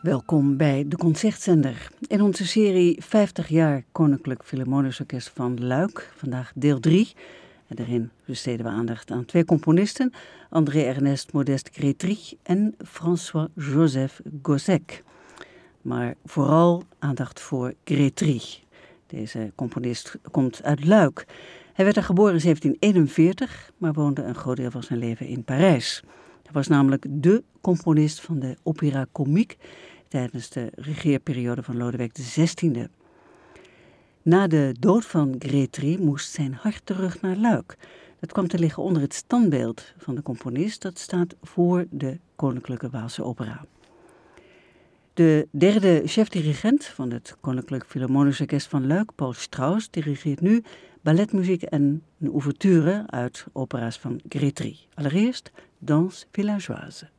Welkom bij de Concertzender. In onze serie 50 jaar Koninklijk Philharmonisch Orkest van Luik, vandaag deel 3. En daarin besteden we aandacht aan 2 componisten, André-Ernest Modeste Grétry en François-Joseph Gossec. Maar vooral aandacht voor Grétry. Deze componist komt uit Luik. Hij werd geboren in 1741, maar woonde een groot deel van zijn leven in Parijs. Hij was namelijk dé componist van de opéra comique tijdens de regeerperiode van Lodewijk XVI. Na de dood van Grétry moest zijn hart terug naar Luik. Dat kwam te liggen onder het standbeeld van de componist. Dat staat voor de Koninklijke Waalse Opera. De derde chef-dirigent van het Koninklijk Philharmonisch Orkest van Luik, Paul Strauss, dirigeert nu balletmuziek en een ouverture uit opera's van Grétry. Allereerst Danse Villageoise.